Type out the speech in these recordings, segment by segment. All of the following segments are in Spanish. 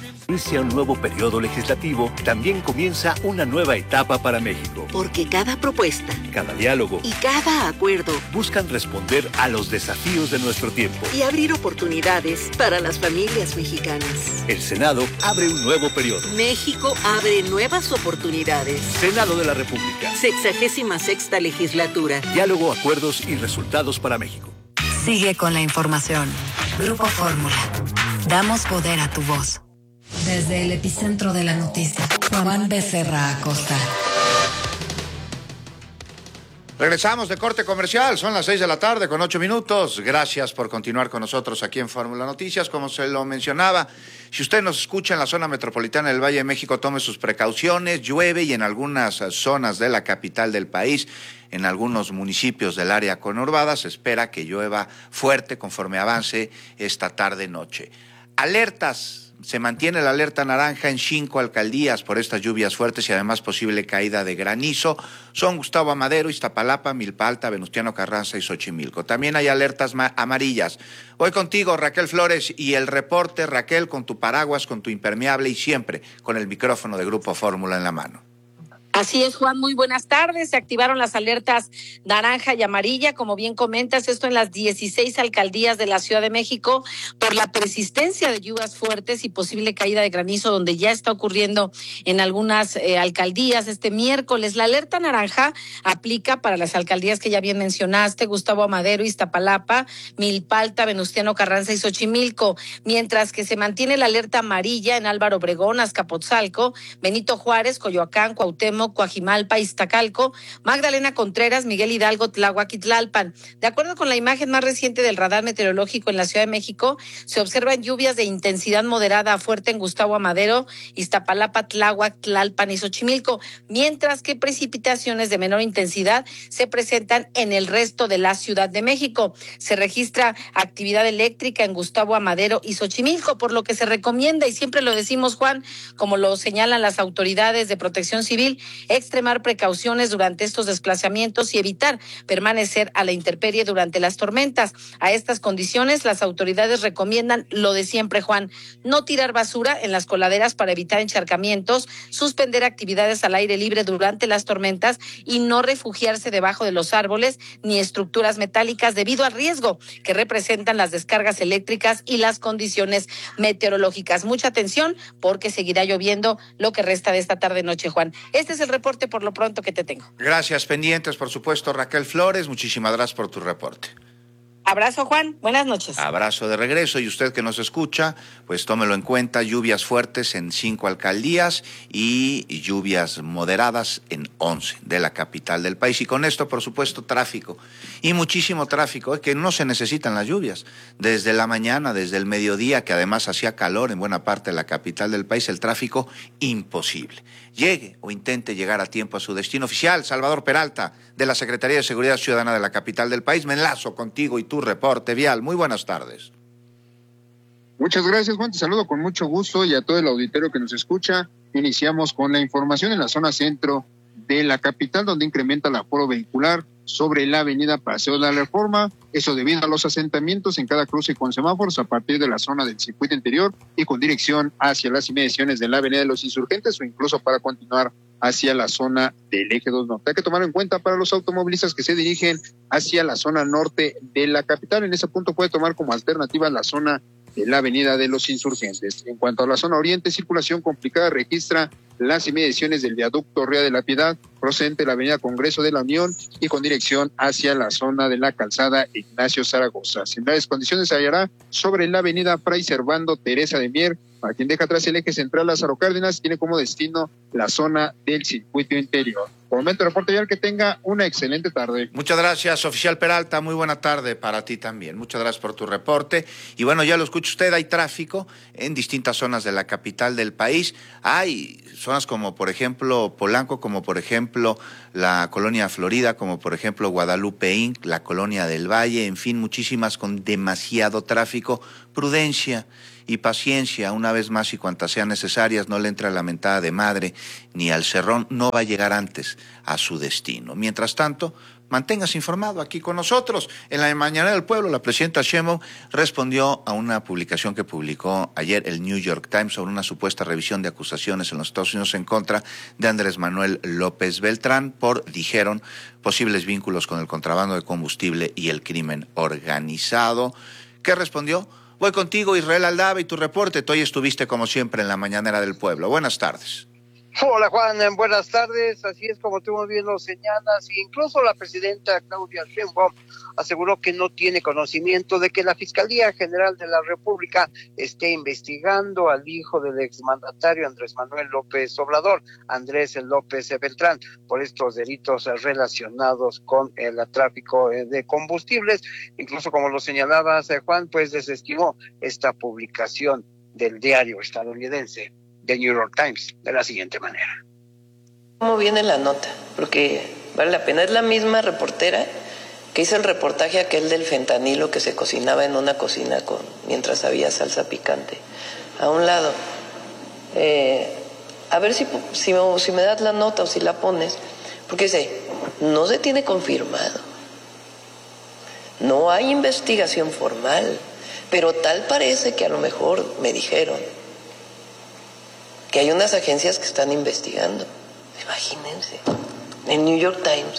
Inicia un nuevo periodo legislativo, también comienza una nueva etapa para México. Porque cada propuesta, cada diálogo y cada acuerdo buscan responder a los desafíos de nuestro tiempo y abrir oportunidades para las familias mexicanas. El Senado abre un nuevo periodo. México abre nuevas oportunidades. Senado de la República. 66ª legislatura. Diálogo, acuerdos y resultados para México. Sigue con la información. Grupo Fórmula. Damos poder a tu voz. Desde el epicentro de la noticia, Juan Becerra Acosta. Regresamos de corte comercial, son las 6:08 p.m. Gracias por continuar con nosotros aquí en Fórmula Noticias. Como se lo mencionaba, si usted nos escucha en la zona metropolitana del Valle de México, tome sus precauciones. Llueve y en algunas zonas de la capital del país, en algunos municipios del área conurbada, se espera que llueva fuerte conforme avance esta tarde-noche. Alertas. Se mantiene la alerta naranja en 5 alcaldías por estas lluvias fuertes y además posible caída de granizo. Son Gustavo Amadero, Iztapalapa, Milpa Alta, Venustiano Carranza y Xochimilco. También hay alertas amarillas. Voy contigo, Raquel Flores, y el reporte, Raquel, con tu paraguas, con tu impermeable y siempre con el micrófono de Grupo Fórmula en la mano. Así es, Juan, muy buenas tardes. Se activaron las alertas naranja y amarilla, como bien comentas, esto en las 16 alcaldías de la Ciudad de México por la persistencia de lluvias fuertes y posible caída de granizo, donde ya está ocurriendo en algunas alcaldías este miércoles. La alerta naranja aplica para las alcaldías que ya bien mencionaste, Gustavo Amadero, Iztapalapa, Milpa Alta, Venustiano Carranza y Xochimilco, mientras que se mantiene la alerta amarilla en Álvaro Obregón, Azcapotzalco, Benito Juárez, Coyoacán, Cuauhtémoc, Coajimalpa, Iztacalco, Magdalena Contreras, Miguel Hidalgo, Tláhuac y Tlalpan. De acuerdo con la imagen más reciente del radar meteorológico en la Ciudad de México, se observan lluvias de intensidad moderada a fuerte en Gustavo Amadero, Iztapalapa, Tláhuac, Tlalpan y Xochimilco, mientras que precipitaciones de menor intensidad se presentan en el resto de la Ciudad de México. Se registra actividad eléctrica en Gustavo Amadero y Xochimilco, por lo que se recomienda, y siempre lo decimos, Juan, como lo señalan las autoridades de Protección Civil, extremar precauciones durante estos desplazamientos y evitar permanecer a la intemperie durante las tormentas. A estas condiciones, las autoridades recomiendan lo de siempre, Juan: no tirar basura en las coladeras para evitar encharcamientos, suspender actividades al aire libre durante las tormentas y no refugiarse debajo de los árboles ni estructuras metálicas debido al riesgo que representan las descargas eléctricas y las condiciones meteorológicas. Mucha atención, porque seguirá lloviendo lo que resta de esta tarde-noche, Juan. Este es el reporte por lo pronto que te tengo. Gracias, pendientes, por supuesto, Raquel Flores. Muchísimas gracias por tu reporte. Abrazo, Juan. Buenas noches. Abrazo de regreso. Y usted que nos escucha, pues tómelo en cuenta: lluvias fuertes en 5 alcaldías y lluvias moderadas en 11 de la capital del país. Y con esto, por supuesto, tráfico. Y muchísimo tráfico, que no se necesitan las lluvias. Desde la mañana, desde el mediodía, que además hacía calor en buena parte de la capital del país, el tráfico imposible. Llegue o intente llegar a tiempo a su destino oficial. Salvador Peralta, de la Secretaría de Seguridad Ciudadana de la capital del país. Me enlazo contigo y tu reporte vial. Muy buenas tardes. Muchas gracias, Juan. Te saludo con mucho gusto y a todo el auditorio que nos escucha. Iniciamos con la información en la zona centro de la capital, donde incrementa el aforo vehicular sobre la avenida Paseo de la Reforma, eso debido a los asentamientos en cada cruce con semáforos a partir de la zona del circuito interior y con dirección hacia las inmediaciones de la avenida de los Insurgentes o incluso para continuar hacia la zona del eje 2 norte. Hay que tomar en cuenta para los automovilistas que se dirigen hacia la zona norte de la capital. En ese punto puede tomar como alternativa la zona de la avenida de los Insurgentes. En cuanto a la zona oriente, circulación complicada registra las inmediaciones del viaducto Ría de la Piedad, procedente de la avenida Congreso de la Unión y con dirección hacia la zona de la calzada Ignacio Zaragoza. Similares condiciones se hallará sobre la avenida Fray Servando Teresa de Mier, para quien deja atrás el eje central Lázaro Cárdenas, tiene como destino la zona del circuito interior. Por el momento, reporte ya, que tenga una excelente tarde. Muchas gracias, oficial Peralta. Muy buena tarde para ti también. Muchas gracias por tu reporte. Y bueno, ya lo escucha usted, hay tráfico en distintas zonas de la capital del país. Hay zonas como, por ejemplo, Polanco, como por ejemplo la colonia Florida, como por ejemplo Guadalupe Inc., la colonia del Valle, en fin, muchísimas con demasiado tráfico. Prudencia y paciencia, una vez más, y cuantas sean necesarias. No le entra la mentada de madre ni al cerrón, no va a llegar antes a su destino. Mientras tanto, manténgase informado aquí con nosotros. En la mañana del pueblo, la presidenta Sheinbaum respondió a una publicación que publicó ayer el New York Times sobre una supuesta revisión de acusaciones en los Estados Unidos en contra de Andrés Manuel López Beltrán por, dijeron, posibles vínculos con el contrabando de combustible y el crimen organizado. ¿Qué respondió? Voy contigo, Israel Aldave, y tu reporte. Tú hoy estuviste, como siempre, en la mañanera del pueblo. Buenas tardes. Hola Juan, buenas tardes. Así es, como tú muy bien lo señalas, incluso la presidenta Claudia Sheinbaum aseguró que no tiene conocimiento de que la Fiscalía General de la República esté investigando al hijo del exmandatario Andrés Manuel López Obrador, Andrés López Beltrán, por estos delitos relacionados con el tráfico de combustibles. Incluso, como lo señalabas, Juan, pues desestimó esta publicación del diario estadounidense The New York Times de la siguiente manera. ¿Cómo viene la nota? Porque vale la pena. Es la misma reportera que hizo el reportaje aquel del fentanilo que se cocinaba en una cocina mientras había salsa picante. A un lado. A ver si me das la nota o si la pones. Porque dice, no se tiene confirmado. No hay investigación formal. Pero tal parece que a lo mejor me dijeron que hay unas agencias que están investigando. Imagínense, en New York Times.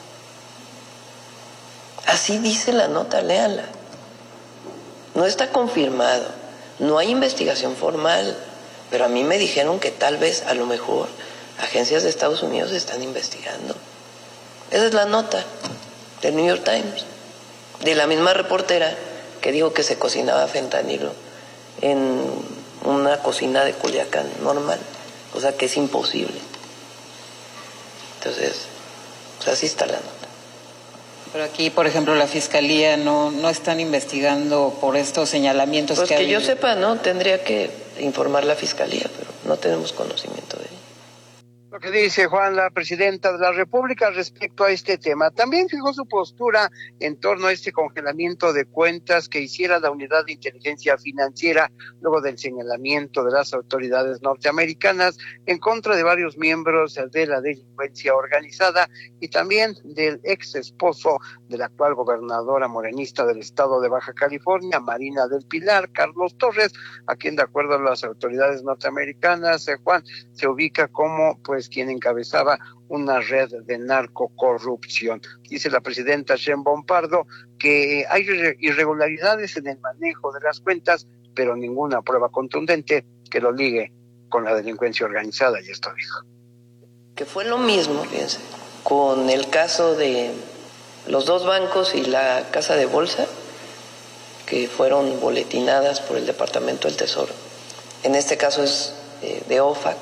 Así dice la nota, léanla. No está confirmado, no hay investigación formal, pero a mí me dijeron que tal vez, a lo mejor, agencias de Estados Unidos están investigando. Esa es la nota del New York Times, de la misma reportera que dijo que se cocinaba fentanilo en una cocina de Culiacán normal, o sea que es imposible. Entonces, pues así está la nota. Pero aquí, por ejemplo, la Fiscalía no están investigando por estos señalamientos pues que que hay. Yo sepa, no, tendría que informar la Fiscalía, pero no tenemos conocimiento de ello. Lo que dice Juan, la presidenta de la República respecto a este tema. También fijó su postura en torno a este congelamiento de cuentas que hiciera la Unidad de Inteligencia Financiera luego del señalamiento de las autoridades norteamericanas en contra de varios miembros de la delincuencia organizada y también del ex esposo de la actual gobernadora morenista del estado de Baja California, Marina del Pilar, Carlos Torres, a quien de acuerdo a las autoridades norteamericanas, Juan, se ubica como quien encabezaba una red de narcocorrupción. Dice la presidenta Sheinbaum Pardo que hay irregularidades en el manejo de las cuentas, pero ninguna prueba contundente que lo ligue con la delincuencia organizada, y esto dijo. Que fue lo mismo, fíjense, con el caso de los dos bancos y la casa de bolsa, que fueron boletinadas por el Departamento del Tesoro. En este caso es de OFAC.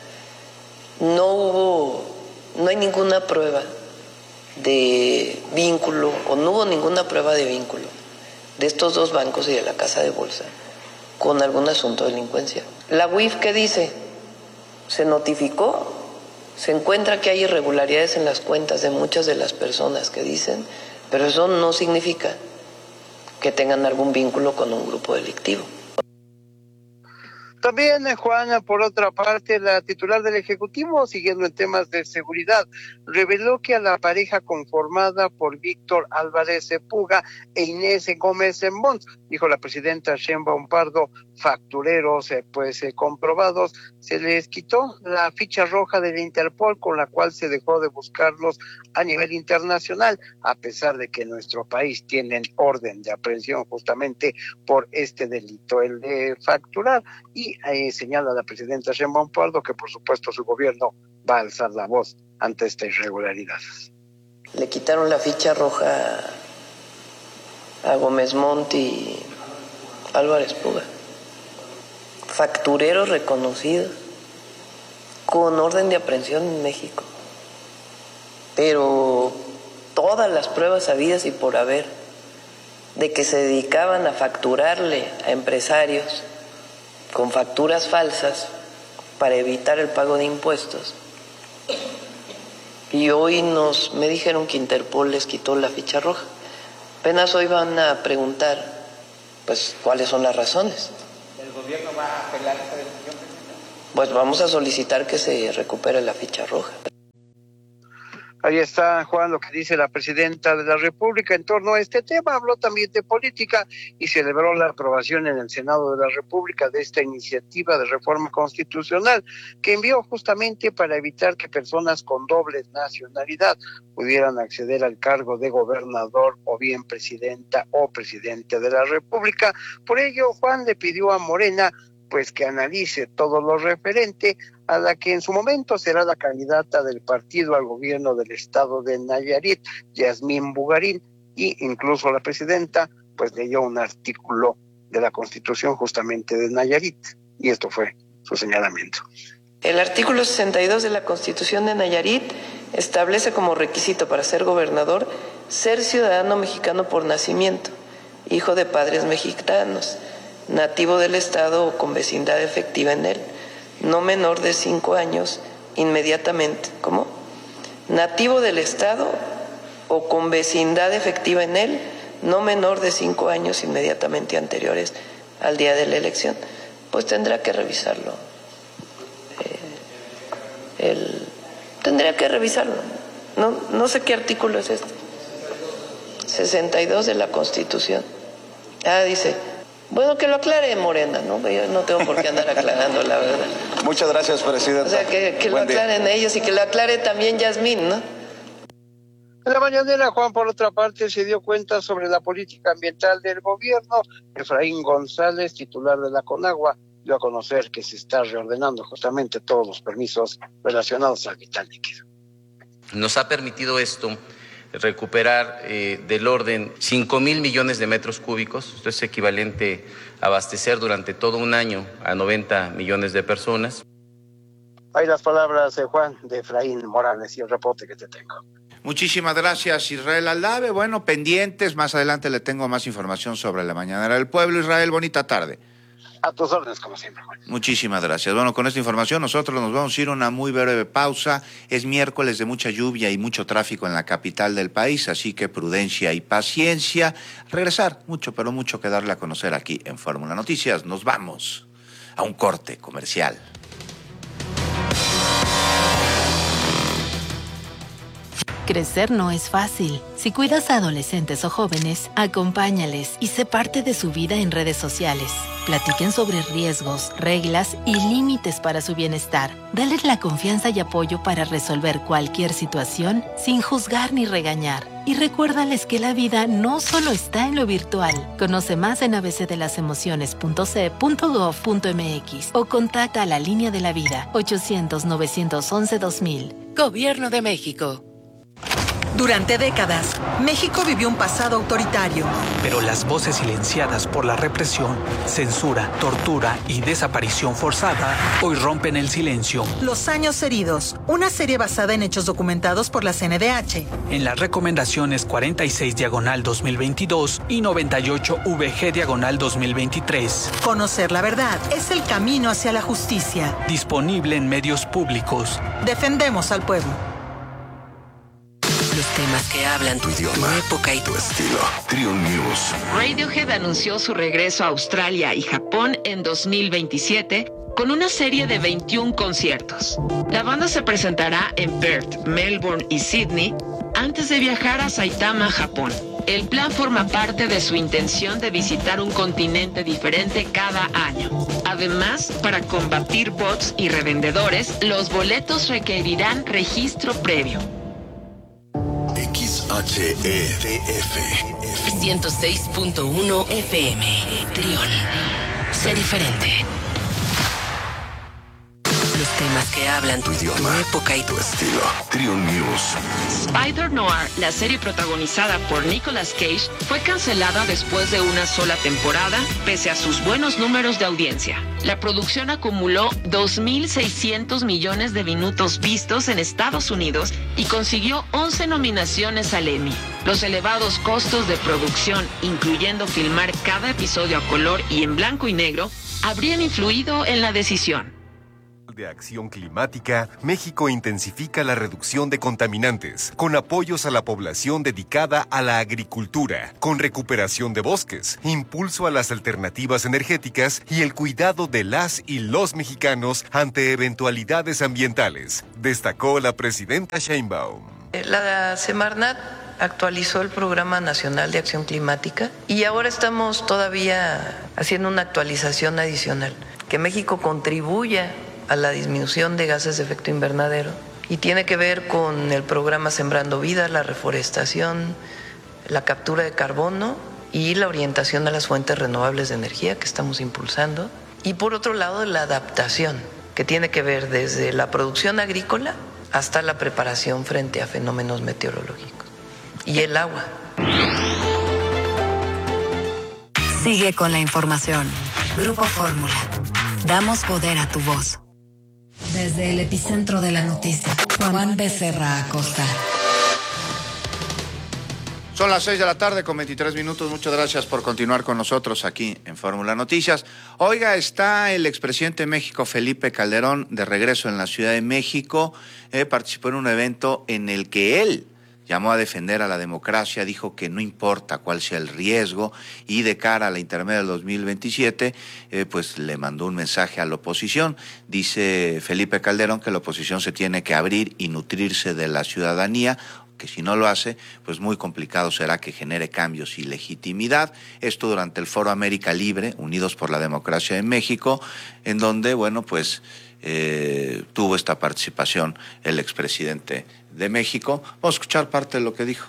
No hay ninguna prueba de vínculo, o no hubo ninguna prueba de vínculo de estos dos bancos y de la casa de bolsa con algún asunto de delincuencia. La UIF, ¿qué dice? Se notificó, se encuentra que hay irregularidades en las cuentas de muchas de las personas que dicen, pero eso no significa que tengan algún vínculo con un grupo delictivo. También, Juana, por otra parte, la titular del Ejecutivo, siguiendo en temas de seguridad, reveló que a la pareja conformada por Víctor Álvarez Puga e Inés Gómez Mons, dijo la presidenta Sheinbaum Pardo, factureros comprobados, se les quitó la ficha roja de la Interpol con la cual se dejó de buscarlos a nivel internacional, a pesar de que en nuestro país tienen orden de aprehensión justamente por este delito, el de facturar, y señala la presidenta Sheinbaum Pardo que por supuesto su gobierno va a alzar la voz ante esta irregularidad. Le quitaron la ficha roja a Gómez Mont y Álvarez Puga, factureros reconocidos con orden de aprehensión en México, pero todas las pruebas habidas y por haber de que se dedicaban a facturarle a empresarios con facturas falsas para evitar el pago de impuestos. Y hoy me dijeron que Interpol les quitó la ficha roja. Apenas hoy van a preguntar, cuáles son las razones. ¿El gobierno va a apelar esta decisión? Pues vamos a solicitar que se recupere la ficha roja. Ahí está, Juan, lo que dice la presidenta de la República en torno a este tema. Habló también de política y celebró la aprobación en el Senado de la República de esta iniciativa de reforma constitucional que envió justamente para evitar que personas con doble nacionalidad pudieran acceder al cargo de gobernador o bien presidenta o presidente de la República. Por ello, Juan le pidió a Morena pues que analice todo lo referente a la que en su momento será la candidata del partido al gobierno del estado de Nayarit, Yasmín Bugarín, y incluso la presidenta pues leyó un artículo de la Constitución justamente de Nayarit, y esto fue su señalamiento. El artículo 62 de la Constitución de Nayarit establece como requisito para ser gobernador ser ciudadano mexicano por nacimiento, hijo de padres mexicanos, nativo del estado o con vecindad efectiva en él, no menor de 5 años inmediatamente. ¿Cómo? Nativo del estado o con vecindad efectiva en él, no menor de 5 años inmediatamente anteriores al día de la elección. Pues tendrá que revisarlo. Tendría que revisarlo. No sé qué artículo es este. 62 de la Constitución. Dice... Bueno, que lo aclare Morena, ¿no? Yo no tengo por qué andar aclarando, la verdad. Muchas gracias, presidenta. O sea, que lo aclaren ellos y que lo aclare también Yasmín, ¿no? En la mañanera, Juan, por otra parte, se dio cuenta sobre la política ambiental del gobierno. Efraín González, titular de la Conagua, dio a conocer que se está reordenando justamente todos los permisos relacionados al vital líquido. Nos ha permitido esto recuperar del orden 5,000 millones de metros cúbicos. Esto es equivalente a abastecer durante todo un año a 90 millones de personas. Hay las palabras, Juan, de Efraín Morales y el reporte que te tengo. Muchísimas gracias, Israel Aldave. Bueno, pendientes, más adelante le tengo más información sobre la Mañanera del Pueblo. Israel, bonita tarde. A tus órdenes, como siempre, Juan. Muchísimas gracias. Bueno, con esta información nosotros nos vamos a ir a una muy breve pausa. Es miércoles de mucha lluvia y mucho tráfico en la capital del país, así que prudencia y paciencia. Regresar, mucho, pero mucho que darle a conocer aquí en Fórmula Noticias. Nos vamos a un corte comercial. Crecer no es fácil. Si cuidas a adolescentes o jóvenes, acompáñales y sé parte de su vida en redes sociales. Platiquen sobre riesgos, reglas y límites para su bienestar. Dales la confianza y apoyo para resolver cualquier situación sin juzgar ni regañar. Y recuérdales que la vida no solo está en lo virtual. Conoce más en abcdelasemociones.ce.gov.mx o contacta a la Línea de la Vida 800-911-2000. Gobierno de México. Durante décadas, México vivió un pasado autoritario. Pero las voces silenciadas por la represión, censura, tortura y desaparición forzada hoy rompen el silencio. Los años heridos, una serie basada en hechos documentados por la CNDH. En las recomendaciones 46/2022 y 98-VG/2023. Conocer la verdad es el camino hacia la justicia. Disponible en medios públicos. Defendemos al pueblo. Los temas que hablan tu idioma, tu época y tu estilo. Trio News. Radiohead anunció su regreso a Australia y Japón en 2027 con una serie de 21 conciertos. La banda se presentará en Perth, Melbourne y Sydney antes de viajar a Saitama, Japón. El plan forma parte de su intención de visitar un continente diferente cada año. Además, para combatir bots y revendedores, los boletos requerirán registro previo. XHEDF 106.1 FM. Trión. Sé diferente. Los temas que hablan tu idioma, tu época y tu estilo. Trio News. Spider-Noir, la serie protagonizada por Nicolas Cage, fue cancelada después de una sola temporada, pese a sus buenos números de audiencia. La producción acumuló 2.600 millones de minutos vistos en Estados Unidos y consiguió 11 nominaciones al Emmy. Los elevados costos de producción, incluyendo filmar cada episodio a color y en blanco y negro, habrían influido en la decisión. De acción climática, México intensifica la reducción de contaminantes, con apoyos a la población dedicada a la agricultura, con recuperación de bosques, impulso a las alternativas energéticas y el cuidado de las y los mexicanos ante eventualidades ambientales, destacó la presidenta Sheinbaum. La Semarnat actualizó el Programa Nacional de Acción Climática y ahora estamos todavía haciendo una actualización adicional, que México contribuya a la disminución de gases de efecto invernadero y tiene que ver con el programa Sembrando Vida, la reforestación, la captura de carbono y la orientación a las fuentes renovables de energía que estamos impulsando. Y por otro lado, la adaptación, que tiene que ver desde la producción agrícola hasta la preparación frente a fenómenos meteorológicos. Y el agua. Sigue con la información. Grupo Fórmula. Damos poder a tu voz. Desde el epicentro de la noticia, Juan Becerra Acosta. Son las 6 de la tarde con 23 minutos. Muchas gracias por continuar con nosotros aquí en Fórmula Noticias. Oiga, está el expresidente de México, Felipe Calderón, de regreso en la Ciudad de México. Participó en un evento en el que él llamó a defender a la democracia, dijo que no importa cuál sea el riesgo y de cara a la intermedia del 2027, pues le mandó un mensaje a la oposición. Dice Felipe Calderón que la oposición se tiene que abrir y nutrirse de la ciudadanía, que si no lo hace, pues muy complicado será que genere cambios y legitimidad. Esto durante el Foro América Libre, Unidos por la Democracia en México, en donde, bueno, pues tuvo esta participación el expresidente de México. Vamos a escuchar parte de lo que dijo.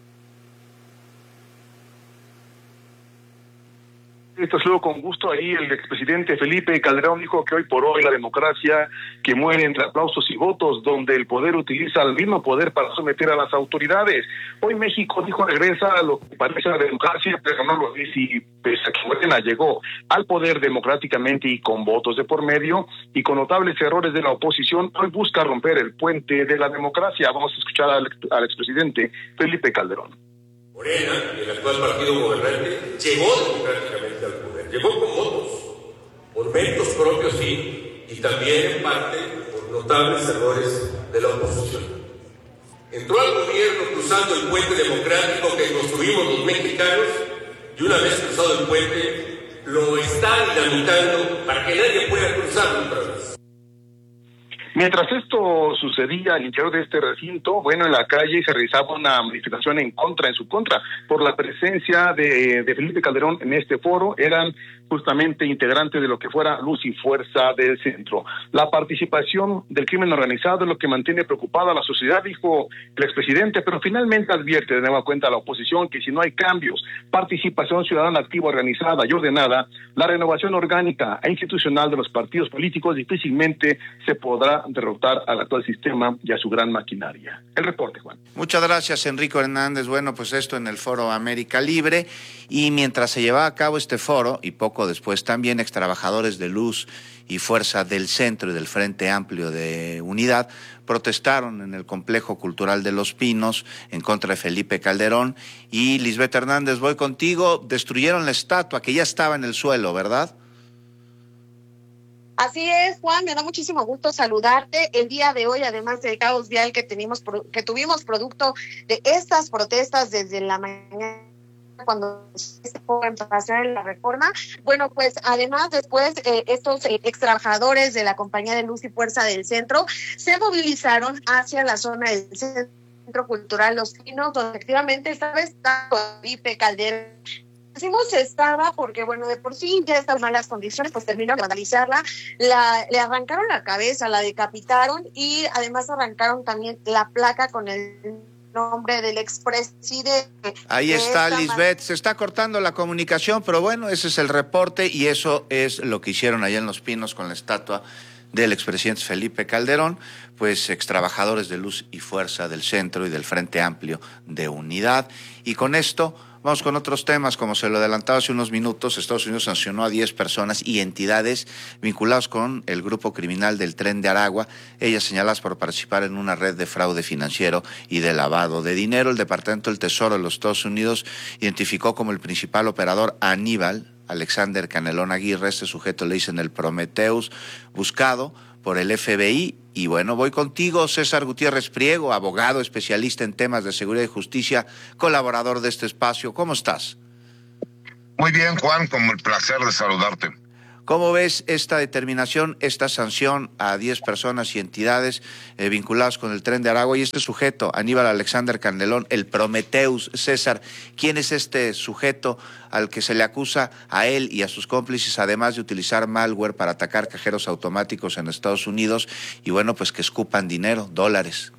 Esto saludo con gusto. Ahí el expresidente Felipe Calderón dijo que hoy por hoy la democracia que muere entre aplausos y votos, donde el poder utiliza el mismo poder para someter a las autoridades. Hoy México, dijo, regresa a lo que parece la democracia, pero no lo es, y pese a que Morena llegó al poder democráticamente y con votos de por medio y con notables errores de la oposición, hoy busca romper el puente de la democracia. Vamos a escuchar al expresidente Felipe Calderón. Morena, el actual partido gobernante, llegó democráticamente al poder, llegó con votos, por méritos propios sí, y también en parte por notables errores de la oposición. Entró al gobierno cruzando el puente democrático que construimos los mexicanos, y una vez cruzado el puente, lo está dinamitando para que nadie pueda cruzarlo otra vez. Mientras esto sucedía al interior de este recinto, bueno, en la calle se realizaba una manifestación en su contra, por la presencia de Felipe Calderón en este foro. Eran justamente integrantes de lo que fuera Luz y Fuerza del Centro. La participación del crimen organizado es lo que mantiene preocupada a la sociedad, dijo el expresidente, pero finalmente advierte de nueva cuenta a la oposición que si no hay cambios, participación ciudadana activa, organizada y ordenada, la renovación orgánica e institucional de los partidos políticos difícilmente se podrá derrotar al actual sistema y a su gran maquinaria. El reporte, Juan. Muchas gracias, Enrico Hernández. Bueno, pues esto en el Foro América Libre, y mientras se llevaba a cabo este foro, y poco después también, extrabajadores de Luz y Fuerza del Centro y del Frente Amplio de Unidad protestaron en el Complejo Cultural de Los Pinos en contra de Felipe Calderón. Y Lisbeth Hernández, voy contigo. Destruyeron la estatua que ya estaba en el suelo, ¿verdad? Así es, Juan, me da muchísimo gusto saludarte el día de hoy, además del caos vial que tuvimos producto de estas protestas desde la mañana cuando se fue a pasar la reforma. Bueno, pues además después estos ex trabajadores de la Compañía de Luz y Fuerza del Centro se movilizaron hacia la zona del Centro Cultural Los Pinos, donde efectivamente esta vez está Felipe Calderón. Decimos estaba porque, bueno, de por sí ya estas malas condiciones, pues terminaron de vandalizarla, le arrancaron la cabeza, la decapitaron y además arrancaron también la placa con el nombre del expresidente. Ahí está, Lisbeth, se está cortando la comunicación, pero bueno, ese es el reporte y eso es lo que hicieron allá en Los Pinos con la estatua del expresidente Felipe Calderón, pues extrabajadores de Luz y Fuerza del Centro y del Frente Amplio de Unidad. Y con esto vamos con otros temas. Como se lo adelantaba hace unos minutos, Estados Unidos sancionó a 10 personas y entidades vinculados con el grupo criminal del Tren de Aragua, ellas señaladas por participar en una red de fraude financiero y de lavado de dinero. El Departamento del Tesoro de los Estados Unidos identificó como el principal operador a Aníbal Alexander Canelón Aguirre. Este sujeto le dicen el Prometheus, buscado por el FBI. Y bueno, voy contigo, César Gutiérrez Priego, abogado especialista en temas de seguridad y justicia, colaborador de este espacio. ¿Cómo estás? Muy bien, Juan, con el placer de saludarte. ¿Cómo ves esta determinación, esta sanción a 10 personas y entidades vinculadas con el Tren de Aragua y este sujeto, Aníbal Alexander Candelón, el Prometheus? César, ¿quién es este sujeto al que se le acusa a él y a sus cómplices, además de utilizar malware para atacar cajeros automáticos en Estados Unidos y bueno, pues que escupan dinero, dólares?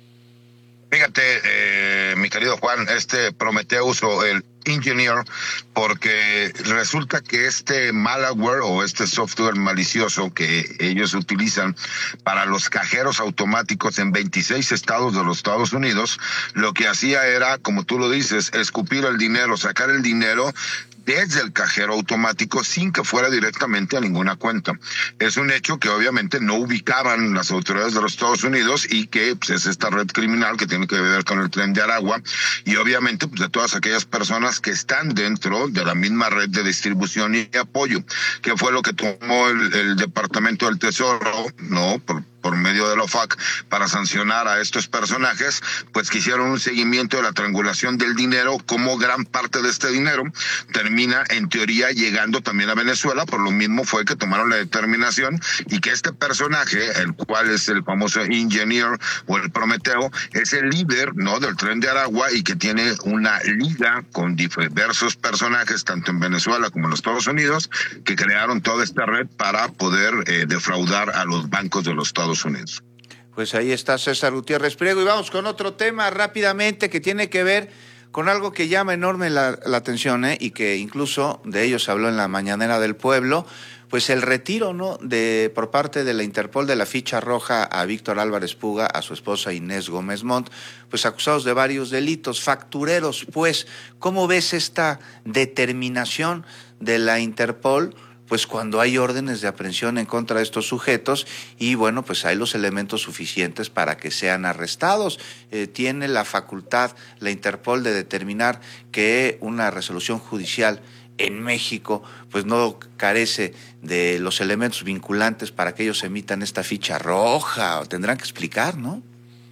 Fíjate, mi querido Juan, este Prometheus o el Engineer, porque resulta que este malware o este software malicioso que ellos utilizan para los cajeros automáticos en 26 estados de los Estados Unidos, lo que hacía era, como tú lo dices, escupir el dinero, sacar el dinero desde el cajero automático sin que fuera directamente a ninguna cuenta. Es un hecho que obviamente no ubicaban las autoridades de los Estados Unidos y que pues, es esta red criminal que tiene que ver con el Tren de Aragua y obviamente pues, de todas aquellas personas que están dentro de la misma red de distribución y apoyo, que fue lo que tomó el Departamento del Tesoro, ¿no? Por medio de la OFAC para sancionar a estos personajes, pues que hicieron un seguimiento de la triangulación del dinero, como gran parte de este dinero termina en teoría llegando también a Venezuela. Por lo mismo fue que tomaron la determinación y que este personaje, el cual es el famoso Engineer o el Prometeo, es el líder, ¿no?, del Tren de Aragua y que tiene una liga con diversos personajes tanto en Venezuela como en los Estados Unidos que crearon toda esta red para poder defraudar a los bancos de los Estados Unidos. Pues ahí está César Gutiérrez Priego y vamos con otro tema rápidamente que tiene que ver con algo que llama enorme la atención, y que incluso de ello se habló en la mañanera del pueblo, pues el retiro, ¿no?, por parte de la Interpol de la ficha roja a Víctor Álvarez Puga, a su esposa Inés Gómez Montt, pues acusados de varios delitos, factureros. Pues, ¿cómo ves esta determinación de la Interpol? Pues cuando hay órdenes de aprehensión en contra de estos sujetos y bueno, pues hay los elementos suficientes para que sean arrestados. Tiene la facultad la Interpol de determinar que una resolución judicial en México pues no carece de los elementos vinculantes para que ellos emitan esta ficha roja. Tendrán que explicar, ¿no?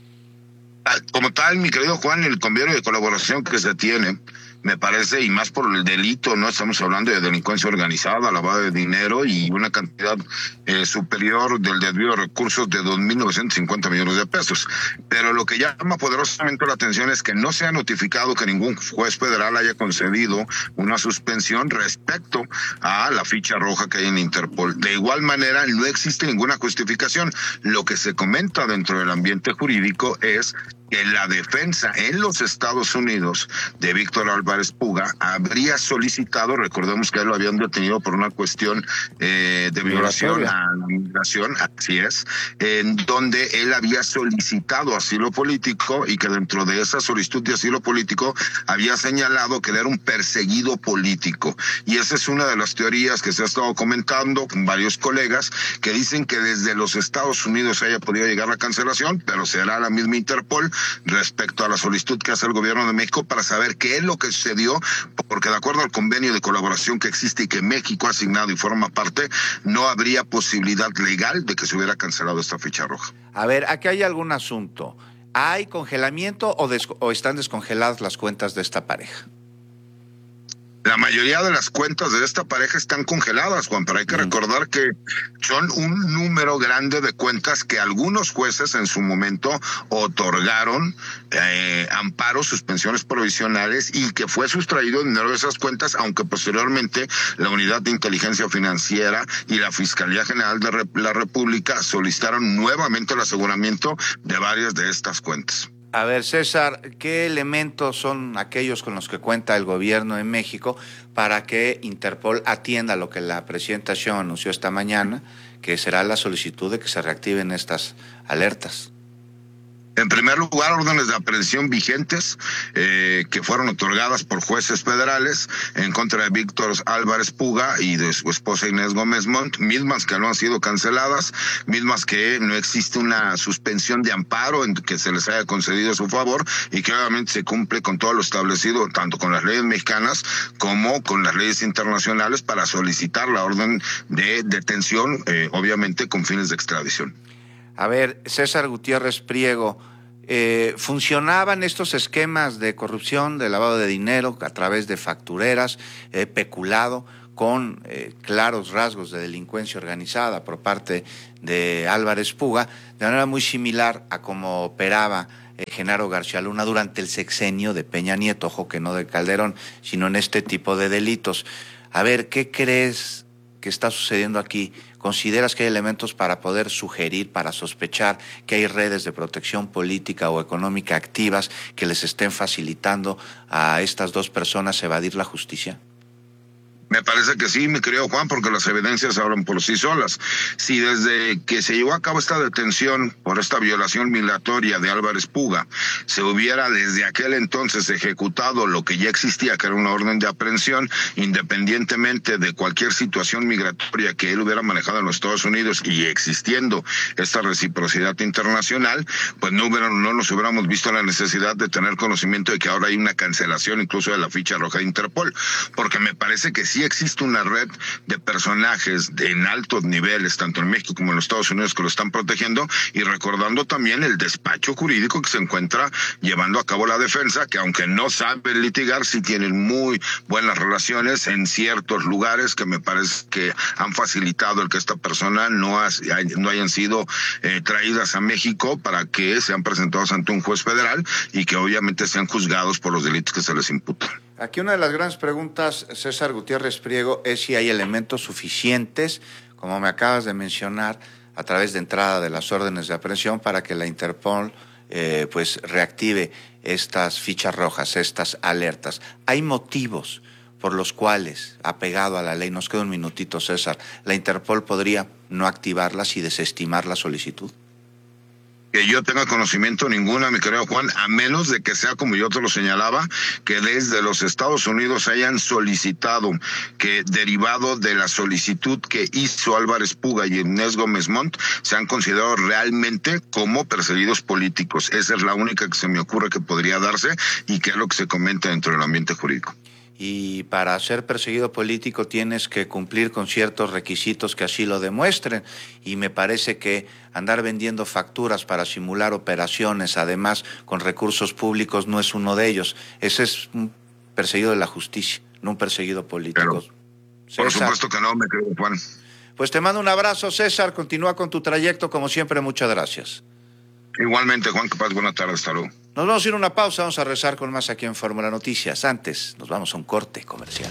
Como tal, mi querido Juan, el convenio de colaboración que se tiene, me parece, y más por el delito, no estamos hablando de delincuencia organizada, lavado de dinero y una cantidad superior del desvío de recursos de 2.950 millones de pesos. Pero lo que llama poderosamente la atención es que no se ha notificado que ningún juez federal haya concedido una suspensión respecto a la ficha roja que hay en Interpol. De igual manera, no existe ninguna justificación. Lo que se comenta dentro del ambiente jurídico es que la defensa en los Estados Unidos de Víctor Álvarez Puga habría solicitado, recordemos que él lo habían detenido por una cuestión de violación a la migración, así es, en donde él había solicitado asilo político y que dentro de esa solicitud de asilo político había señalado que él era un perseguido político. Y esa es una de las teorías que se ha estado comentando con varios colegas que dicen que desde los Estados Unidos haya podido llegar la cancelación, pero será la misma Interpol respecto a la solicitud que hace el gobierno de México para saber qué es lo que sucedió, porque de acuerdo al convenio de colaboración que existe y que México ha asignado y forma parte, no habría posibilidad legal de que se hubiera cancelado esta ficha roja. A ver, aquí hay algún asunto. ¿Hay congelamiento o están descongeladas las cuentas de esta pareja? La mayoría de las cuentas de esta pareja están congeladas, Juan, pero hay que recordar que son un número grande de cuentas que algunos jueces en su momento otorgaron amparos, suspensiones provisionales y que fue sustraído dinero de esas cuentas, aunque posteriormente la Unidad de Inteligencia Financiera y la Fiscalía General de la República solicitaron nuevamente el aseguramiento de varias de estas cuentas. A ver, César, ¿qué elementos son aquellos con los que cuenta el gobierno de México para que Interpol atienda lo que la presidenta Sheinbaum anunció esta mañana, que será la solicitud de que se reactiven estas alertas? En primer lugar, órdenes de aprehensión vigentes que fueron otorgadas por jueces federales en contra de Víctor Álvarez Puga y de su esposa Inés Gómez Montt, mismas que no han sido canceladas, mismas que no existe una suspensión de amparo en que se les haya concedido a su favor y que obviamente se cumple con todo lo establecido, tanto con las leyes mexicanas como con las leyes internacionales para solicitar la orden de detención, obviamente con fines de extradición. A ver, César Gutiérrez Priego, ¿funcionaban estos esquemas de corrupción, de lavado de dinero a través de factureras, peculado, con claros rasgos de delincuencia organizada por parte de Álvarez Puga, de manera muy similar a cómo operaba Genaro García Luna durante el sexenio de Peña Nieto, ojo que no de Calderón, sino en este tipo de delitos. A ver, ¿qué crees que está sucediendo aquí? ¿Consideras que hay elementos para poder sugerir, para sospechar que hay redes de protección política o económica activas que les estén facilitando a estas dos personas evadir la justicia? Me parece que sí, mi querido Juan, porque las evidencias hablan por sí solas. Si desde que se llevó a cabo esta detención por esta violación migratoria de Álvarez Puga, se hubiera desde aquel entonces ejecutado lo que ya existía, que era una orden de aprehensión, independientemente de cualquier situación migratoria que él hubiera manejado en los Estados Unidos y existiendo esta reciprocidad internacional, pues no nos hubiéramos visto la necesidad de tener conocimiento de que ahora hay una cancelación incluso de la ficha roja de Interpol, porque me parece que sí existe una red de personajes en altos niveles, tanto en México como en los Estados Unidos, que lo están protegiendo, y recordando también el despacho jurídico que se encuentra llevando a cabo la defensa, que aunque no saben litigar, sí tienen muy buenas relaciones en ciertos lugares que me parece que han facilitado el que esta persona no hayan sido traídas a México para que sean presentados ante un juez federal y que obviamente sean juzgados por los delitos que se les imputan. Aquí una de las grandes preguntas, César Gutiérrez Priego, es si hay elementos suficientes, como me acabas de mencionar, a través de entrada de las órdenes de aprehensión para que la Interpol pues reactive estas fichas rojas, estas alertas. ¿Hay motivos por los cuales, apegado a la ley, nos queda un minutito, César, la Interpol podría no activarlas y desestimar la solicitud? Que yo tenga conocimiento ninguna, mi querido Juan, a menos de que sea, como yo te lo señalaba, que desde los Estados Unidos hayan solicitado que, derivado de la solicitud que hizo Álvarez Puga y Inés Gómez Montt, se han considerado realmente como perseguidos políticos. Esa es la única que se me ocurre que podría darse y que es lo que se comenta dentro del ambiente jurídico. Y para ser perseguido político tienes que cumplir con ciertos requisitos que así lo demuestren, y me parece que andar vendiendo facturas para simular operaciones, además con recursos públicos, no es uno de ellos. Ese es un perseguido de la justicia, no un perseguido político. Por supuesto que no, me querido Juan. Pues te mando un abrazo, César, continúa con tu trayecto, como siempre, muchas gracias. Igualmente, Juan, que pases buena tarde, hasta luego. Nos vamos a ir a una pausa, vamos a rezar con más aquí en Fórmula Noticias. Antes, nos vamos a un corte comercial.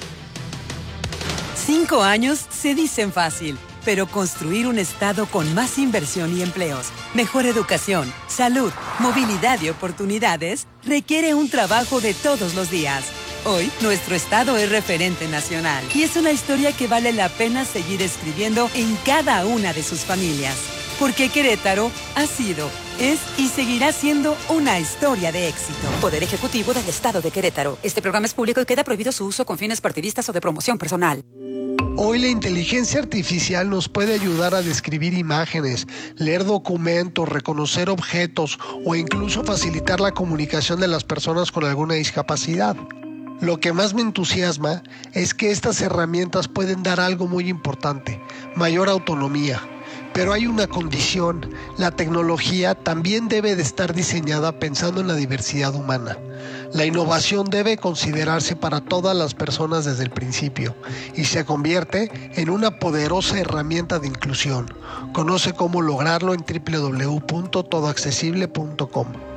5 años se dicen fácil, pero construir un estado con más inversión y empleos, mejor educación, salud, movilidad y oportunidades requiere un trabajo de todos los días. Hoy, nuestro estado es referente nacional y es una historia que vale la pena seguir escribiendo en cada una de sus familias. Porque Querétaro ha sido, es y seguirá siendo una historia de éxito. Poder Ejecutivo del Estado de Querétaro. Este programa es público y queda prohibido su uso con fines partidistas o de promoción personal. Hoy la inteligencia artificial nos puede ayudar a describir imágenes, leer documentos, reconocer objetos o incluso facilitar la comunicación de las personas con alguna discapacidad. Lo que más me entusiasma es que estas herramientas pueden dar algo muy importante, mayor autonomía. Pero hay una condición, la tecnología también debe de estar diseñada pensando en la diversidad humana. La innovación debe considerarse para todas las personas desde el principio y se convierte en una poderosa herramienta de inclusión. Conoce cómo lograrlo en www.todoaccesible.com.